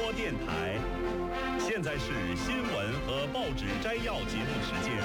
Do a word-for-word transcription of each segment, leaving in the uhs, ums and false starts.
播电台。现在是新闻和报纸摘要节目时间。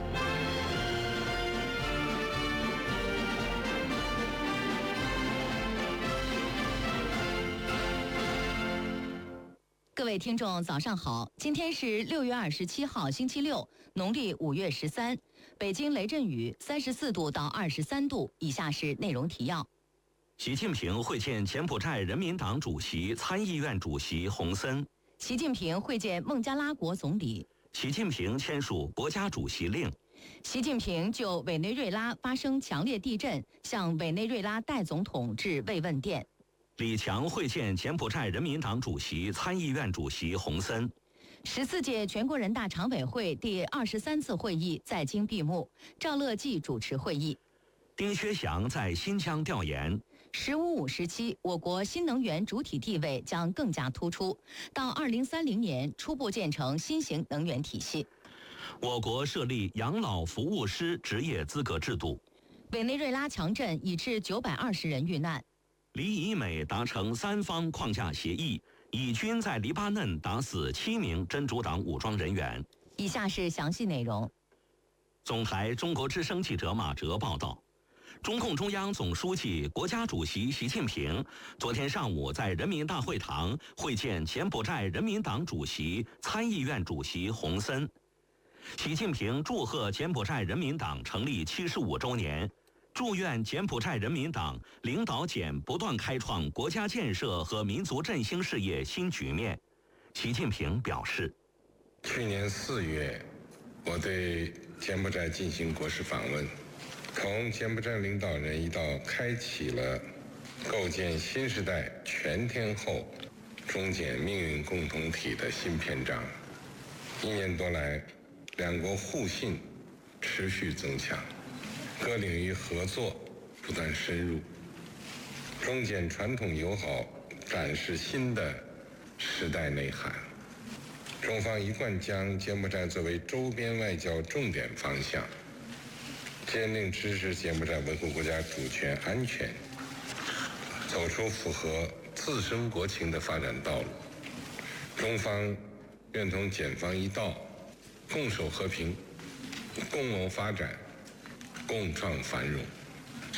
各位听众，早上好！今天是六月二十七号，星期六，农历五月十三。北京雷阵雨，三十四度到二十三度。以下是内容提要： 习近平会见柬埔寨人民党主席、参议院主席洪森。 习近平会见孟加拉国总理。 习近平签署国家主席令。 习近平就委内瑞拉发生强烈地震，向委内瑞拉代总统致慰问电。 李强会见柬埔寨人民党主席、参议院主席洪森。 十四届全国人大常委会第二十三次会议在京闭幕，赵乐际主持会议。 丁薛祥在新疆调研。 十五五时期，我国新能源主体地位将更加突出，到二零三零年初步建成新型能源体系。 我国设立养老服务师职业资格制度。 委内瑞拉强震已致九百二十人遇难。 黎以美达成三方框架协议，以军在黎巴嫩打死七名真主党武装人员。 以下是详细内容。 总台中国之声记者马哲报道，中共中央总书记、国家主席习近平昨天上午在人民大会堂会见柬埔寨人民党主席、参议院主席洪森。习近平祝贺柬埔寨人民党成立七十五周年，祝愿柬埔寨人民党领导柬不断开创国家建设和民族振兴事业新局面。习近平表示， 去年四月，我对柬埔寨进行国事访问，同柬埔寨领导人一道开启了构建新时代全天候中柬命运共同体的新篇章。一年多来，两国互信持续增强，各领域合作不断深入，中柬传统友好展示新的时代内涵。中方一贯将柬埔寨作为周边外交重点方向，坚定支持柬埔寨维护国家主权安全，走出符合自身国情的发展道路。中方愿同柬方一道，共守和平，共谋发展，共创繁荣。